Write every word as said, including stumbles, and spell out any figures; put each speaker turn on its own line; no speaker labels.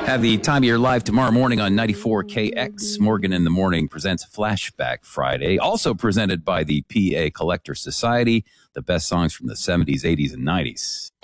Have the time of your life tomorrow morning on ninety-four K X. Morgan in the Morning presents Flashback Friday, also presented by the P A Collector Society, the best songs from the seventies, eighties, and nineties.